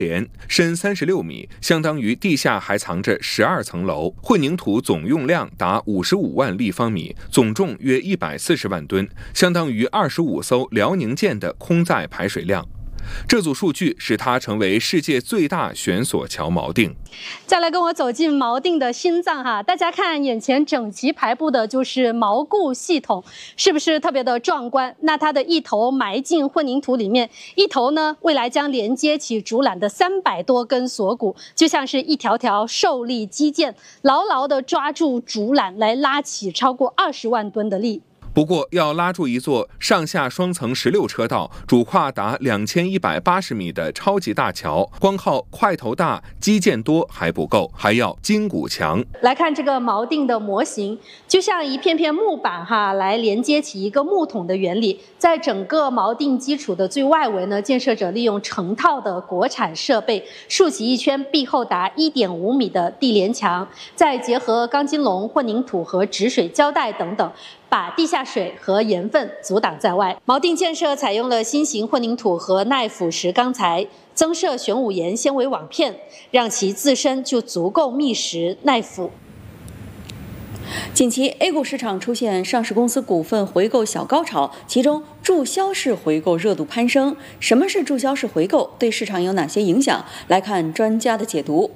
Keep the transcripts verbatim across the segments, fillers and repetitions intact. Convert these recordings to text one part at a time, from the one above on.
连深三十六米，相当于地下还藏着十二层楼。混凝土总用量达五十五万立方米，总重约一百四十万吨，相当于二十五艘辽宁舰的空载排水量。这组数据使它成为世界最大悬索桥锚定。 再来跟我走进锚定的心脏哈，大家看眼前整齐排布的就是锚固系统，是不是特别的壮观？那它的一头埋进混凝土里面，一头呢未来将连接起竹缆的三百多根锁骨，就像是一条条受力肌腱，牢牢地抓住竹缆来拉起超过二十万吨的力。 不过，要拉住一座上下双层十六车道、主跨达两千一百八十米的超级大桥，光靠块头大、基建多还不够，还要筋骨强。 来看这个锚定的模型，就像一片片木板哈，来连接起一个木桶的原理。在整个锚定基础的最外围呢，建设者利用成套的国产设备，竖起一圈壁厚达一点五米的地连墙，再结合钢筋笼、混凝土和止水胶带等等，把地下水和盐分阻挡在外。锚定建设采用了新型混凝土和耐腐蚀钢材，增设玄武岩纤维网片，让其自身就足够密实耐腐。 近期 A 股市场出现上市公司股份回购小高潮，其中注销式回购热度攀升。什么是注销式回购？对市场有哪些影响？来看专家的解读。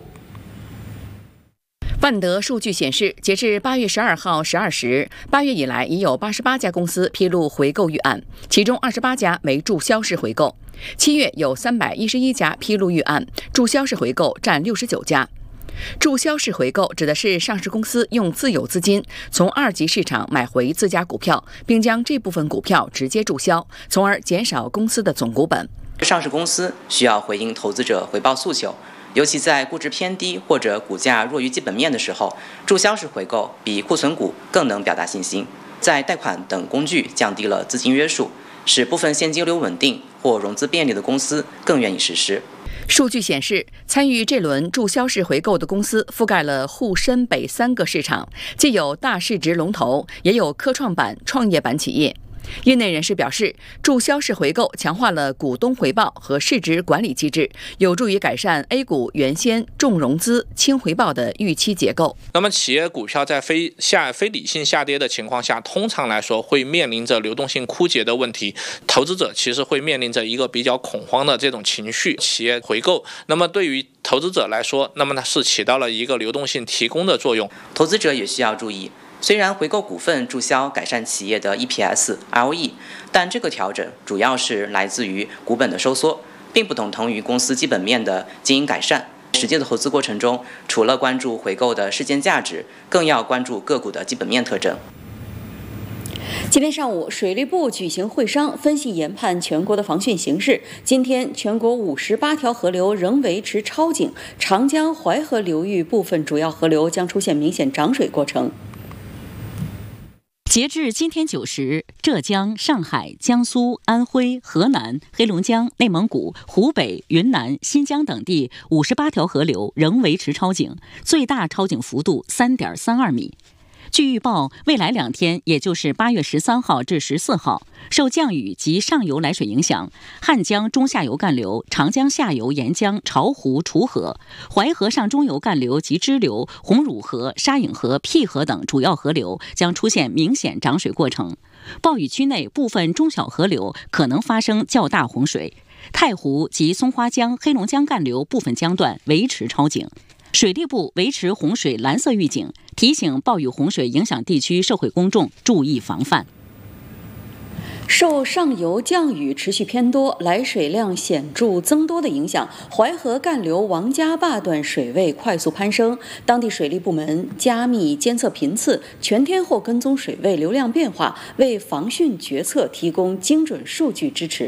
万德数据显示，截至八月十二号十二时，八月以来已有八十八家公司披露回购预案，其中二十八家为注销式回购。七月有三百一十一家披露预案，注销式回购占六十九家。注销式回购指的是上市公司用自有资金从二级市场买回自家股票，并将这部分股票直接注销，从而减少公司的总股本。 上市公司需要回应投资者回报诉求，尤其在估值偏低或者股价弱于基本面的时候，注销式回购比库存股更能表达信心，在贷款等工具降低了资金约束，使部分现金流稳定或融资便利的公司更愿意实施。 数据显示，参与这轮注销式回购的公司覆盖了沪深北三个市场，既有大市值龙头，也有科创板、创业板企业。业内人士表示，注销式回购强化了股东回报和市值管理机制，有助于改善 A 股原先重融资、轻回报的预期结构。 那么，企业股票在非下非理性下跌的情况下，通常来说会面临着流动性枯竭的问题，投资者其实会面临着一个比较恐慌的这种情绪。企业回购，那么对于投资者来说，那么它是起到了一个流动性提供的作用。 投资者也需要注意。虽然回购股份注销改善企业的 E P S、R O E， 但这个调整主要是来自于股本的收缩，并不等同于公司基本面的经营改善。实际的投资过程中，除了关注回购的事件价值，更要关注个股的基本面特征。 今天上午，水利部举行会商，分析研判全国的防汛形势。今天，全国五十八条河流仍维持超警，长江、淮河流域部分主要河流将出现明显涨水过程。 截至今天九时，浙江、上海、江苏、安徽、河南、黑龙江、内蒙古、湖北、云南、新疆等地五十八条河流仍维持超警，最大超警幅度 三点三二米。据预报，未来两天，也就是八月十三号至十四号，受降雨及上游来水影响，汉江中下游干流、长江下游沿江巢湖、楚河、淮河上中游干流及支流、红乳河、沙隐河、辟河等主要河流将出现明显涨水过程。暴雨区内部分中小河流可能发生较大洪水，太湖及松花江、黑龙江干流部分江段维持超警。水利部维持洪水蓝色预警，提醒暴雨洪水影响地区社会公众注意防范。 受上游降雨持续偏多、来水量显著增多的影响，淮河干流王家坝段水位快速攀升。当地水利部门加密监测频次，全天候跟踪水位流量变化，为防汛决策提供精准数据支持。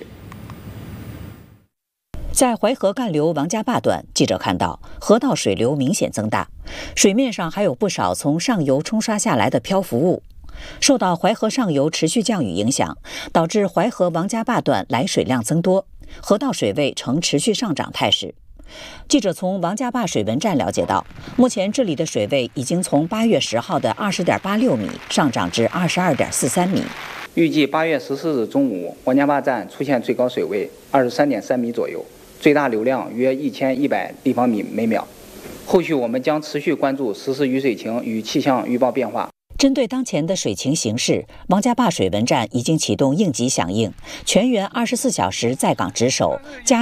在淮河干流王家坝段，记者看到河道水流明显增大，水面上还有不少从上游冲刷下来的漂浮物。受到淮河上游持续降雨影响，导致淮河王家坝段来水量增多，河道水位呈持续上涨态势。记者从王家坝水文站了解到，目前这里的水位已经从八月十号的二十点八六米上涨至二十二点四三米。 预计八月十四日中午，王家坝站出现最高水位二十三点三米左右。 最大流量约一千一百立方米每秒。后续我们将持续关注实时雨水情与气象预报变化。 针对当前的水情形势，王家坝水文站已经启动应急响应，全员二十四小时在岗值守，加